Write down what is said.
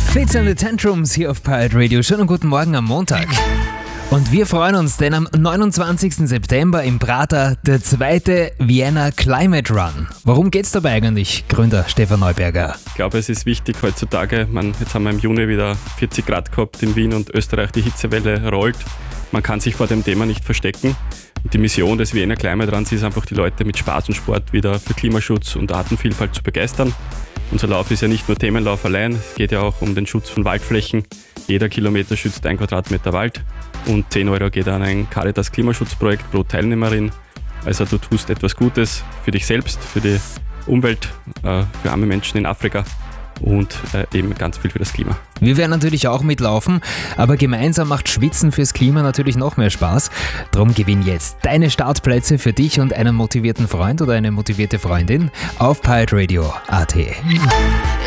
Fits and the Tantrums hier auf Pirate Radio. Schönen guten Morgen am Montag. Und wir freuen uns, denn am 29. September im Prater der zweite Vienna Climate Run. Worum geht's dabei eigentlich, Gründer Stefan Neuberger? Ich glaube, es ist wichtig heutzutage, jetzt haben wir im Juni wieder 40 Grad gehabt in Wien und Österreich, die Hitzewelle rollt. Man kann sich vor dem Thema nicht verstecken. Und die Mission des Vienna Climate Runs ist einfach, die Leute mit Spaß und Sport wieder für Klimaschutz und Artenvielfalt zu begeistern. Unser Lauf ist ja nicht nur Themenlauf allein, es geht ja auch um den Schutz von Waldflächen. Jeder Kilometer schützt 1 Quadratmeter Wald und 10 Euro geht an ein Caritas Klimaschutzprojekt pro Teilnehmerin. Also du tust etwas Gutes für dich selbst, für die Umwelt, für arme Menschen in Afrika und eben ganz viel für das Klima. Wir werden natürlich auch mitlaufen, aber gemeinsam macht Schwitzen fürs Klima natürlich noch mehr Spaß. Drum gewinn jetzt deine Startplätze für dich und einen motivierten Freund oder eine motivierte Freundin auf pirateradio.at.